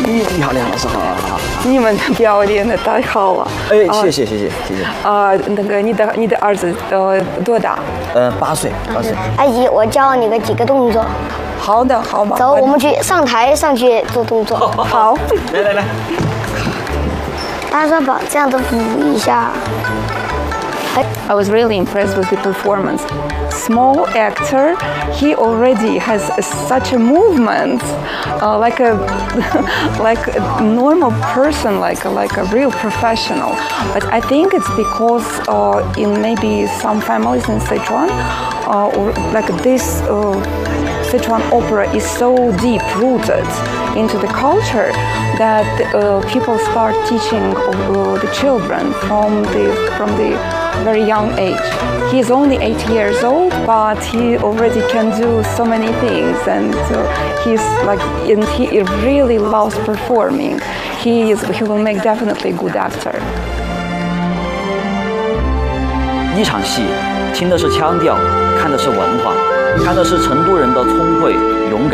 好，梁老师，好好好。 你们表演的太好了。 哎，谢谢。 那个你的儿子多大 8岁。 阿姨，我教你几个动作。 好的，好吧。 走，我们去上去做动作。 好。 来。 大家把这样子补一下。 I was really impressed with the performance. Small actor, he already has such a movement, like a normal person, like a real professional. But I think it's because in maybe some families in Sichuan, or like this Sichuan opera is so deep rooted into the culture that people start teaching the children from the very young age. He is only 8 years old, but he already can do so many things, and he really loves performing. He will make definitely a good actor. 一场戏，听的是腔调，看的是文化，看的是成都人的聪慧、勇敢。